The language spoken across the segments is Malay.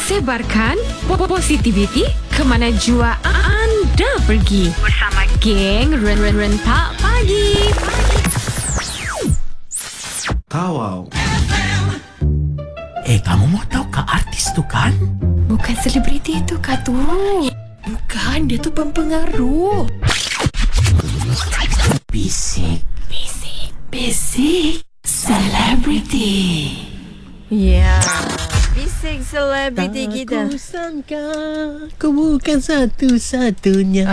Sebarkan positivity ke mana jua anda pergi bersama geng Rentak Pagi. Kawau. Kamu mau tahu kah artis tu kan? Bukan selebriti itu kah tu? Bukan, dia tu pempengaruh. Bisik selebriti. Ya, bisik selebriti kita. Aku sangka kau bukan satu-satunya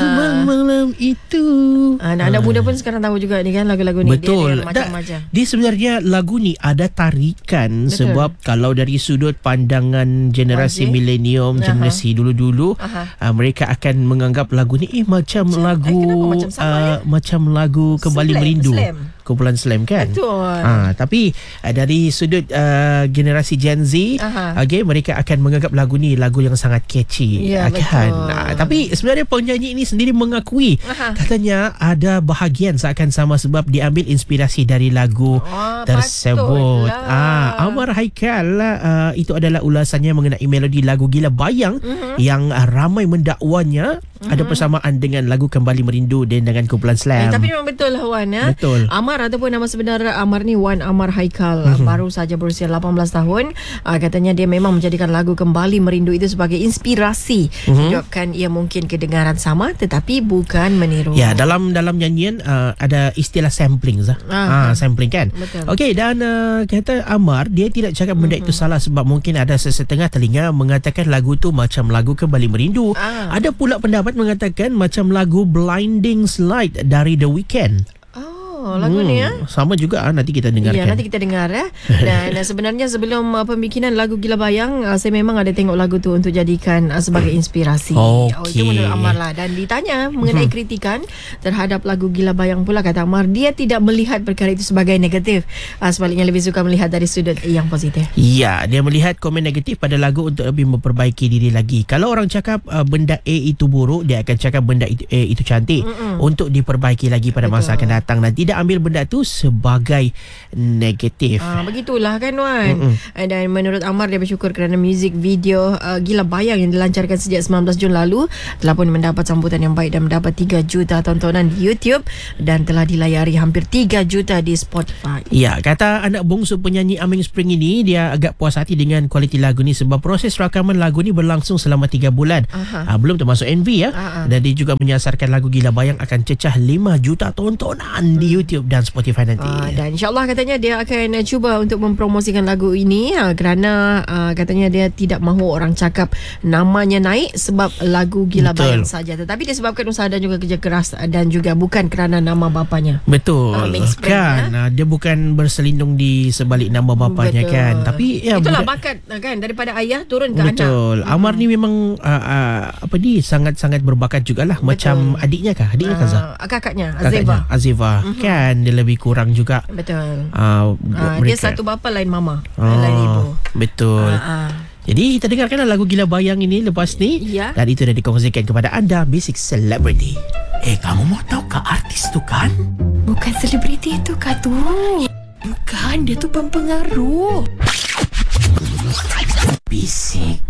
malam itu. Anak-anak muda pun sekarang tahu juga ni kan lagu-lagu ni. Betul. Dia macam-macam. Dia sebenarnya lagu ni ada tarikan. Betul. Sebab kalau dari sudut pandangan generasi milenium, generasi dulu-dulu, mereka akan menganggap lagu ni macam lagu macam sama, macam lagu Kembali Merindu. Kumpulan Slam kan. Betul. Tapi dari sudut generasi Gen Z, mereka akan menganggap lagu ni lagu yang sangat catchy. Ya, kan. betul. Tapi sebenarnya penyanyi ini sendiri mengakui katanya ada bahagian seakan sama sebab diambil inspirasi dari lagu tersebut. Amar Haikal itu adalah ulasannya mengenai melodi lagu Gila Bayang yang ramai mendakwanya ada persamaan dengan lagu Kembali Merindu dan dengan kumpulan Slam. Tapi memang betul lah Wan. Betul. Amar ataupun nama sebenar Amar ni Wan Amar Haikal, baru saja berusia 18 tahun. Katanya dia memang menjadikan lagu Kembali Merindu itu sebagai inspirasi. Menyebabkan ia mungkin kedengaran sama tetapi bukan meniru. Ya, dalam nyanyian ada istilah sampling. Sampling kan. Betul. Okey, dan kata Amar, dia tidak cakap benda itu salah sebab mungkin ada sesetengah telinga mengatakan lagu tu macam lagu Kembali Merindu. Ada pula pendapat mengatakan macam lagu Blinding Light dari The Weeknd. Lagu ni sama juga nanti kita dengarkan. Ya, nanti kita dengar Dan sebenarnya sebelum pembikinan lagu Gila Bayang, saya memang ada tengok lagu tu untuk jadikan sebagai inspirasi. Itu menurut Amar lah. Dan ditanya mengenai kritikan terhadap lagu Gila Bayang pula, kata Amar, dia tidak melihat perkara itu sebagai negatif. Sebaliknya lebih suka melihat dari sudut yang positif. Ya, dia melihat komen negatif pada lagu untuk lebih memperbaiki diri lagi. Kalau orang cakap benda A itu buruk, dia akan cakap benda A itu cantik untuk diperbaiki lagi pada masa akan datang. Dan tidak ambil benda tu sebagai negatif. Begitulah kan Wan. Dan menurut Amar, dia bersyukur kerana muzik video Gila Bayang yang dilancarkan sejak 19 Jun lalu telah pun mendapat sambutan yang baik dan mendapat 3 juta tontonan di YouTube dan telah dilayari hampir 3 juta di Spotify. Ya, kata anak bongsu penyanyi Aming Spring ini, dia agak puas hati dengan kualiti lagu ni sebab proses rakaman lagu ni berlangsung selama 3 bulan. Belum termasuk MV ya. Dan dia juga menyasarkan lagu Gila Bayang akan cecah 5 juta tontonan di YouTube dan Spotify nanti. Dan insyaAllah katanya dia akan cuba untuk mempromosikan lagu ini kerana katanya dia tidak mahu orang cakap namanya naik sebab lagu Gila Bayang saja, tetapi disebabkan usaha dan juga kerja keras dan juga bukan kerana nama bapanya. Betul kan. Dia bukan berselindung di sebalik nama bapanya. Betul. Kan. Tapi ya, itulah bakat kan daripada ayah turun ke anak. Betul. Amar ni memang sangat-sangat berbakat jugalah. Macam adiknya kah? Kakaknya Azifa. Kan dia lebih kurang juga. Betul. Dia dia satu bapa lain mama, lain ibu. Betul. Jadi kita dengarkan lagu Gila Bayang ini lepas ni. Dan itu dah dikongsikan kepada anda Basic Celebrity. Kamu mau tahu kah artis tu kan? Bukan selebriti itu kah tu? Bukan, dia tu pempengaruh. Bisik